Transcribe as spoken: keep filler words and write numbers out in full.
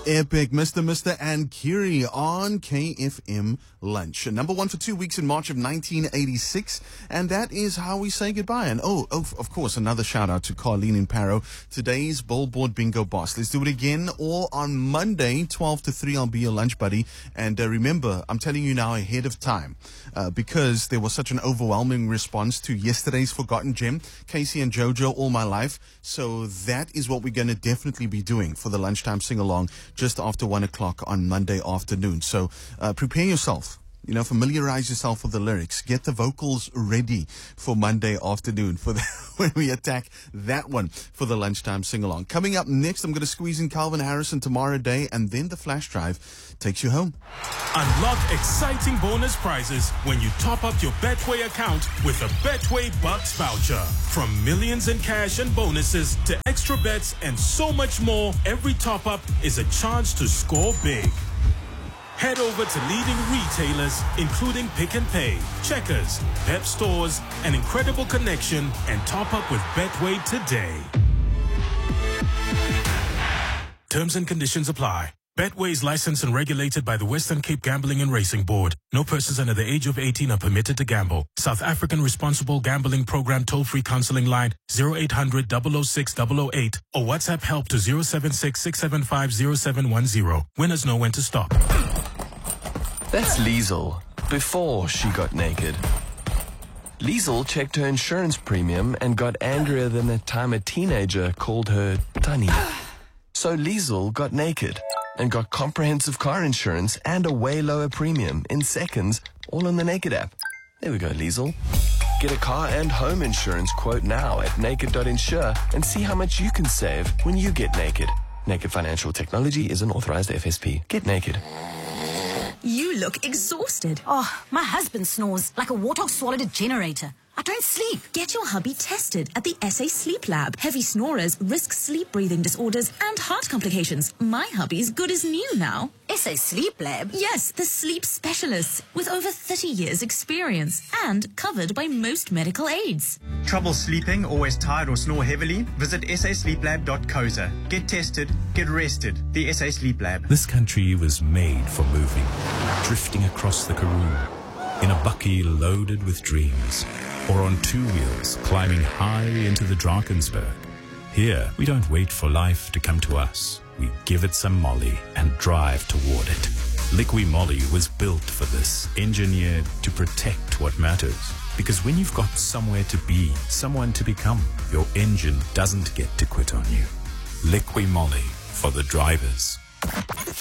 Epic, Mister Mister and Kiri on K F M Lunch. Number one for two weeks in March of nineteen eighty-six. And that is how we say goodbye. And oh, oh of course, another shout out to Carlene in Paro, today's Billboard Bingo boss. Let's do it again all on Monday, twelve to three. I'll be your lunch buddy. And uh, remember, I'm telling you now ahead of time, uh, because there was such an overwhelming response to yesterday's Forgotten Gem, Casey and Jojo, All My Life. So that is what we're going to definitely be doing for the lunchtime sing-along just after one o'clock on Monday afternoon. So uh, prepare yourself. You know, familiarize yourself with the lyrics. Get the vocals ready for Monday afternoon for the, when we attack that one for the lunchtime sing-along. Coming up next, I'm going to squeeze in Calvin Harris and Tomorrow Day, and then the flash drive takes you home. Unlock exciting bonus prizes when you top up your Betway account with a Betway Bucks voucher. From millions in cash and bonuses to extra bets and so much more, every top-up is a chance to score big. Head over to leading retailers, including Pick and Pay, Checkers, Pep Stores, and Incredible Connection, and top up with Betway today. Terms and conditions apply. Betway is licensed and regulated by the Western Cape Gambling and Racing Board. No persons under the age of eighteen are permitted to gamble. South African Responsible Gambling Program toll-free counseling line zero eight hundred, double oh six, double oh eight or WhatsApp help to zero seven six, six seven five, zero seven one zero. Winners know when to stop. That's Liesel, before she got naked. Liesel checked her insurance premium and got angrier than the time a teenager called her Tunny. So Liesel got naked and got comprehensive car insurance and a way lower premium in seconds, all on the Naked app. There we go, Liesel. Get a car and home insurance quote now at naked dot insure and see how much you can save when you get naked. Naked Financial Technology is an authorized F S P. Get naked. You look exhausted. Oh, my husband snores like a warthog swallowed a generator. I don't sleep. Get your hubby tested at the S A Sleep Lab. Heavy snorers risk sleep breathing disorders and heart complications. My hubby's good as new now. S A Sleep Lab? Yes, the sleep specialists with over thirty years experience and covered by most medical aids. Trouble sleeping, always tired or snore heavily? Visit s a sleep lab dot co za. Get tested, get rested. The S A Sleep Lab. This country was made for moving, drifting across the Karoo, in a bucky loaded with dreams, or on two wheels climbing high into the Drakensberg. Here, we don't wait for life to come to us. We give it some Molly and drive toward it. Liqui Moly was built for this, engineered to protect what matters. Because when you've got somewhere to be, someone to become, your engine doesn't get to quit on you. Liqui Moly for the drivers.